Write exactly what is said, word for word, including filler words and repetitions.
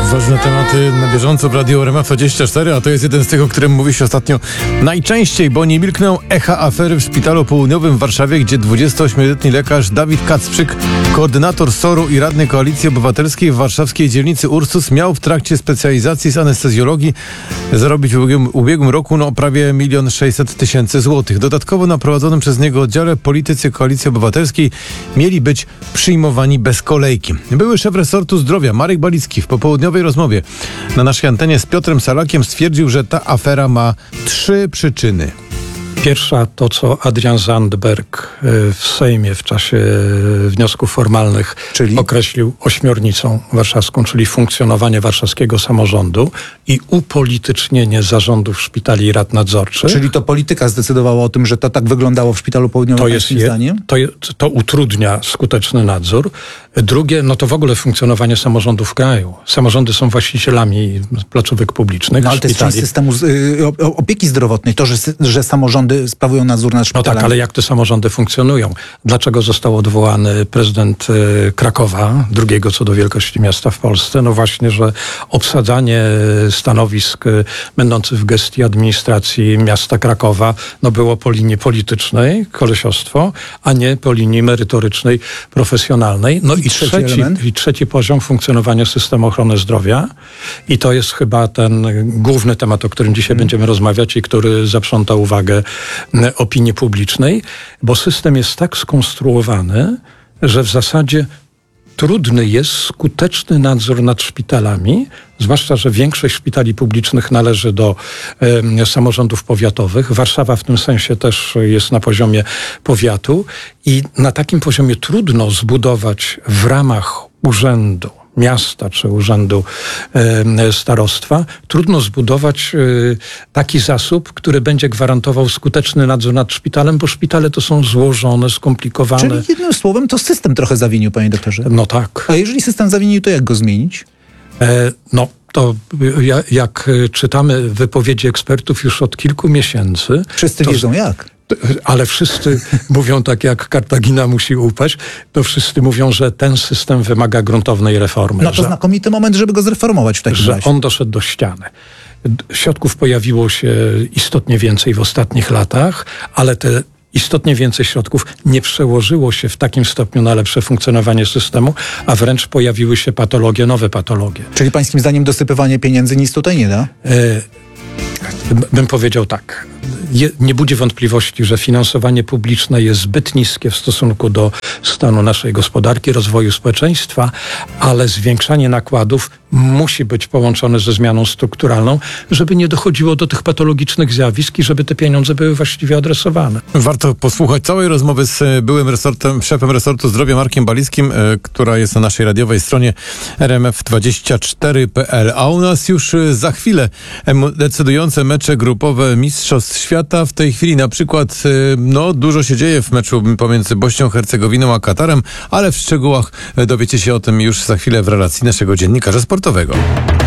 Ważne tematy na bieżąco w Radiu R M F dwadzieścia cztery, a to jest jeden z tych, o którym mówi się ostatnio najczęściej, bo nie milkną echa afery w Szpitalu Południowym w Warszawie, gdzie dwudziestoośmioletni lekarz Dawid Kacprzyk, koordynator S O R-u i radny Koalicji Obywatelskiej w warszawskiej dzielnicy Ursus, miał w trakcie specjalizacji z anestezjologii zarobić w ubiegłym, ubiegłym roku no, prawie milion sześćset tysięcy złotych. Dodatkowo na prowadzonym przez niego oddziale politycy Koalicji Obywatelskiej mieli być przyjmowani bez kolejki. Były szef resortu zdrowia Marek Balicki w popołudniowej rozmowie na naszej antenie z Piotrem Salakiem stwierdził, że ta afera ma trzy przyczyny. Pierwsza to, co Adrian Zandberg w Sejmie w czasie wniosków formalnych czyli? określił ośmiornicą warszawską, czyli funkcjonowanie warszawskiego samorządu i upolitycznienie zarządów szpitali i rad nadzorczych. Czyli to polityka zdecydowała o tym, że to tak wyglądało w Szpitalu Południowym, to jest je, zdaniem? To, je, to utrudnia skuteczny nadzór. Drugie, no to w ogóle funkcjonowanie samorządów w kraju. Samorządy są właścicielami placówek publicznych. No ale to jest część systemu y, opieki zdrowotnej, to, że, że samorządy sprawują nadzór nad szpitalami. No tak, ale jak te samorządy funkcjonują? Dlaczego został odwołany prezydent y, Krakowa, drugiego co do wielkości miasta w Polsce? No właśnie, że obsadzanie stanowisk y, będących w gestii administracji miasta Krakowa no było po linii politycznej, kolesiostwo, a nie po linii merytorycznej, profesjonalnej. No i, i, trzeci, trzeci, i trzeci poziom funkcjonowania systemu ochrony zdrowia. I to jest chyba ten główny temat, o którym dzisiaj hmm. będziemy rozmawiać i który zaprząta uwagę opinii publicznej, bo system jest tak skonstruowany, że w zasadzie trudny jest skuteczny nadzór nad szpitalami, zwłaszcza, że większość szpitali publicznych należy do e, samorządów powiatowych. Warszawa w tym sensie też jest na poziomie powiatu i na takim poziomie trudno zbudować w ramach urzędu miasta czy urzędu e, starostwa, trudno zbudować e, taki zasób, który będzie gwarantował skuteczny nadzór nad szpitalem, bo szpitale to są złożone, skomplikowane. Czyli jednym słowem to system trochę zawinił, panie doktorze. No tak. A jeżeli system zawinił, to jak go zmienić? E, no to ja, jak czytamy wypowiedzi ekspertów już od kilku miesięcy... Wszyscy to, wiedzą jak. Ale wszyscy mówią tak, jak Kartagina musi upaść, to wszyscy mówią, że ten system wymaga gruntownej reformy. No to że, znakomity moment, żeby go zreformować w takim że razie. on doszedł do ściany. Środków pojawiło się istotnie więcej w ostatnich latach, ale te istotnie więcej środków nie przełożyło się w takim stopniu na lepsze funkcjonowanie systemu, a wręcz pojawiły się patologie, nowe patologie. Czyli pańskim zdaniem dosypywanie pieniędzy nic tutaj nie da? E, bym powiedział tak. Je, nie budzi wątpliwości, że finansowanie publiczne jest zbyt niskie w stosunku do stanu naszej gospodarki, rozwoju społeczeństwa, ale zwiększanie nakładów musi być połączone ze zmianą strukturalną, żeby nie dochodziło do tych patologicznych zjawisk i żeby te pieniądze były właściwie adresowane. Warto posłuchać całej rozmowy z byłym resortem, szefem resortu zdrowia Markiem Balickim, która jest na naszej radiowej stronie R M F dwadzieścia cztery kropka p l. A u nas już za chwilę decydujące mecze grupowe Mistrzostw Świata. W tej chwili na przykład no, dużo się dzieje w meczu pomiędzy Bośnią, Hercegowiną a Katarem, ale w szczegółach dowiecie się o tym już za chwilę w relacji naszego dziennikarza sportowego.